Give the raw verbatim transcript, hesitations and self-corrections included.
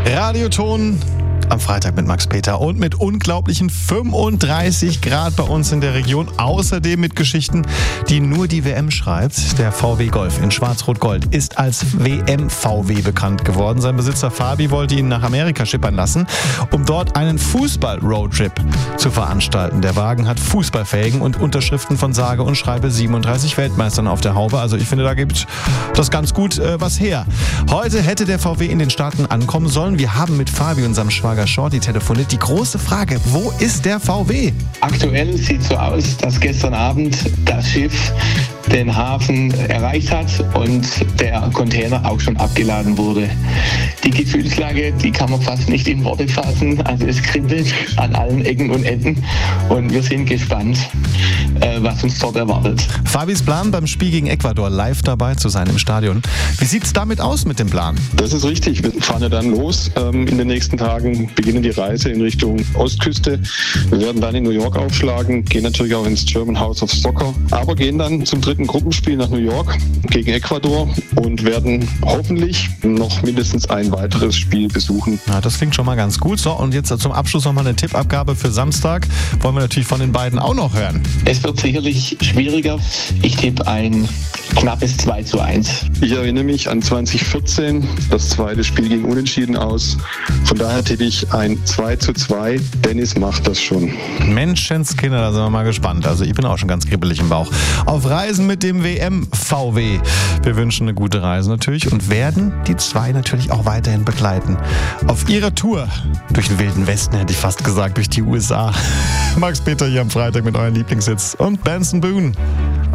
Radioton am Freitag mit Max Peter und mit unglaublichen fünfunddreißig Grad bei uns in der Region. Außerdem mit Geschichten, die nur die W M schreibt. Der V W Golf in Schwarz-Rot-Gold ist als W M-V W bekannt geworden. Sein Besitzer Fabi wollte ihn nach Amerika schippern lassen, um dort einen Fußball-Roadtrip zu veranstalten. Der Wagen hat Fußballfelgen und Unterschriften von sage und schreibe siebenunddreißig Weltmeistern auf der Haube. Also ich finde, da gibt das ganz gut äh, was her. Heute hätte der V W in den Staaten ankommen sollen. Wir haben mit Fabi, unserem Schwager Shorty, telefoniert. Die große Frage, wo ist der V W? Aktuell sieht so aus, dass gestern Abend das Schiff den Hafen erreicht hat und der Container auch schon abgeladen wurde. Die Gefühlslage, die kann man fast nicht in Worte fassen. Also es kribbelt an allen Ecken und Enden und wir sind gespannt, äh, was uns dort erwartet. Fabis Plan, beim Spiel gegen Ecuador live dabei zu sein im Stadion. Wie sieht es damit aus mit dem Plan? Das ist richtig. Wir fahren ja dann los. Ähm, in den nächsten Tagen beginnen die Reise in Richtung Ostküste. Wir werden dann in New York aufschlagen, gehen natürlich auch ins German House of Soccer, aber gehen dann zum dritten Gruppenspiel nach New York gegen Ecuador und werden hoffentlich noch mindestens ein weiteres Spiel besuchen. Ja, das klingt schon mal ganz gut. So, und jetzt zum Abschluss nochmal eine Tippabgabe für Samstag. Wollen wir natürlich von den beiden auch noch hören. Es wird sicherlich schwieriger. Ich tippe ein knappes zwei zu eins. Ich erinnere mich an zwanzig vierzehn. Das zweite Spiel ging unentschieden aus. Von daher tippe ich ein zwei zu zwei. Dennis macht das schon. Menschenskinder, da sind wir mal gespannt. Also ich bin auch schon ganz kribbelig im Bauch. Auf Reisen mit dem W M-V W. Wir wünschen eine gute Reise natürlich und werden die zwei natürlich auch weiterhin begleiten. Auf ihrer Tour durch den Wilden Westen, hätte ich fast gesagt, durch die U S A. Max Peter hier am Freitag mit euren Lieblingshits und Benson Boone.